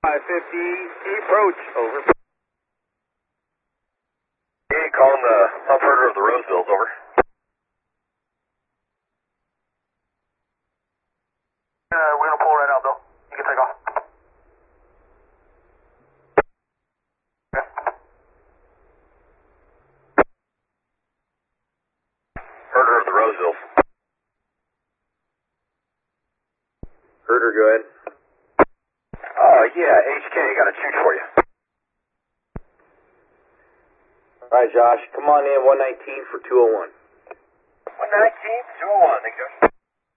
550 approach, over. Hey, calling the pump herder of the Rosevilles, over. We're gonna pull right out, Bill. You can take off. Okay. Herder of the Rosevilles. Herder, go ahead. Yeah, HK, got a chooch for you. Alright, Josh, come on in, 119 for 201. 119, 201, thank you, Josh.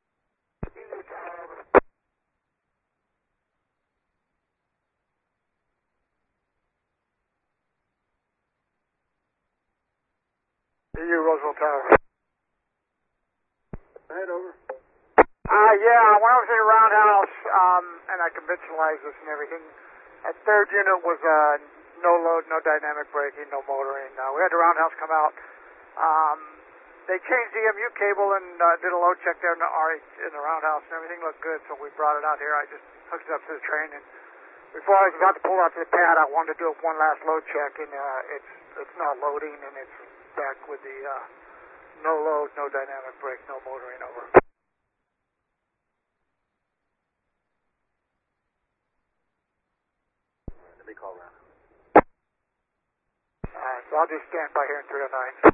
EU Roseville Tower. Head over. Yeah, when I was in the roundhouse, and I conventionalized this and everything, that third unit was no load, no dynamic braking, no motoring. We had the roundhouse come out. They changed the EMU cable and did a load check there in the roundhouse, and everything looked good, so we brought it out here. I just hooked it up to the train, and before I was about to pull out to the pad, I wanted to do one last load check, and it's not loading, and it's back with the no load, no dynamic brake, no motoring, over. Let me call around. Alright, so I'll just stand by here in 309.